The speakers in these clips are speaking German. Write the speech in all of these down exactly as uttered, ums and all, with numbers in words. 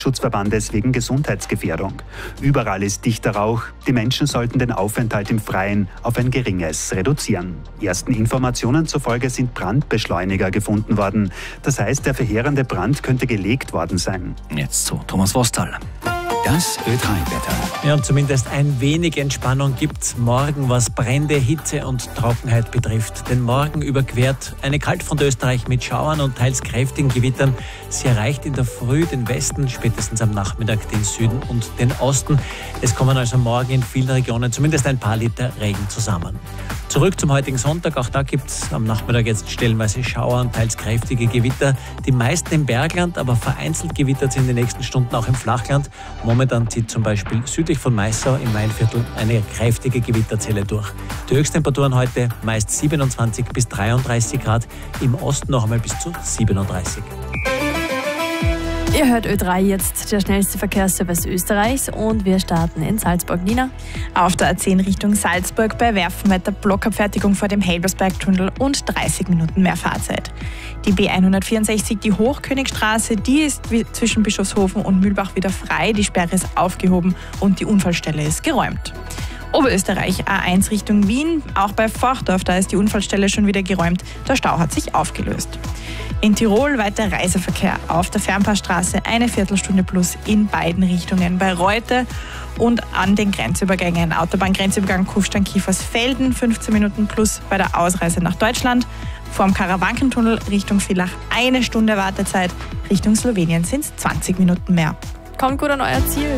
Schutzverbandes wegen Gesundheitsgefährdung. Überall ist dichter Rauch. Die Menschen sollten den Aufenthalt im Freien auf ein geringes reduzieren. Ersten Informationen zufolge sind Brandbeschleuniger gefunden worden. Das heißt, der verheerende Brand könnte gelegt worden sein. Jetzt zu Thomas Wostal. Das Ö drei Wetter. Ja, und zumindest ein wenig Entspannung gibt's morgen, was Brände, Hitze und Trockenheit betrifft. Denn morgen überquert eine Kaltfront Österreich mit Schauern und teils kräftigen Gewittern. Sie erreicht in der Früh den Westen, spätestens am Nachmittag den Süden und den Osten. Es kommen also morgen in vielen Regionen zumindest ein paar Liter Regen zusammen. Zurück zum heutigen Sonntag. Auch da gibt's am Nachmittag jetzt stellenweise Schauer und teils kräftige Gewitter. Die meisten im Bergland, aber vereinzelt gewittert sind in den nächsten Stunden auch im Flachland. Momentan zieht zum Beispiel südlich von Maissau im Mainviertel eine kräftige Gewitterzelle durch. Die Höchsttemperaturen heute meist siebenundzwanzig bis dreiunddreißig Grad, im Osten noch einmal bis zu siebenunddreißig. Ihr hört Ö drei jetzt, der schnellste Verkehrsservice Österreichs, und wir starten in Salzburg. Nina? Auf der A zehn Richtung Salzburg bei Werfenwetter Blockabfertigung vor dem Helbersbergtunnel und dreißig Minuten mehr Fahrzeit. Die B hundertvierundsechzig, die Hochkönigstraße, die ist zwischen Bischofshofen und Mühlbach wieder frei. Die Sperre ist aufgehoben und die Unfallstelle ist geräumt. Oberösterreich A eins Richtung Wien, auch bei Forchdorf, da ist die Unfallstelle schon wieder geräumt. Der Stau hat sich aufgelöst. In Tirol weiter Reiseverkehr auf der Fernpassstraße, eine Viertelstunde plus in beiden Richtungen. Bei Reute und an den Grenzübergängen. Autobahngrenzübergang Kufstein-Kiefersfelden, fünfzehn Minuten plus bei der Ausreise nach Deutschland. Vorm Karawankentunnel Richtung Villach eine Stunde Wartezeit. Richtung Slowenien sind es zwanzig Minuten mehr. Kommt gut an euer Ziel.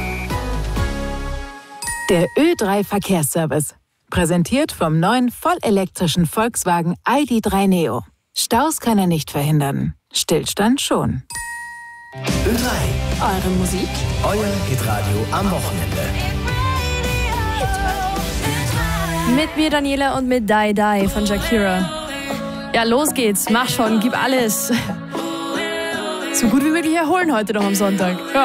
Der Ö drei Verkehrsservice. Präsentiert vom neuen vollelektrischen Volkswagen I D drei Neo. Staus kann er nicht verhindern. Stillstand schon. Ö drei. Eure Musik? Euer Hitradio am Wochenende. Mit mir Daniela und mit Die Die von Shakira. Ja, los geht's. Mach schon, gib alles. So gut wie möglich erholen heute noch am Sonntag. Ja.